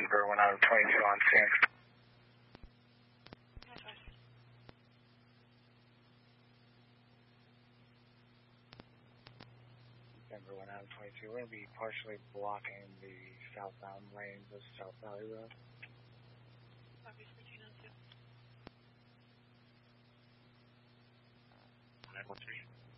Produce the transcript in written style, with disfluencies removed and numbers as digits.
Denver 1 out of 22 on scene. Denver 1 out of 22. We're going to be partially blocking the southbound lanes of South Valley Road. Obviously, 292. 913.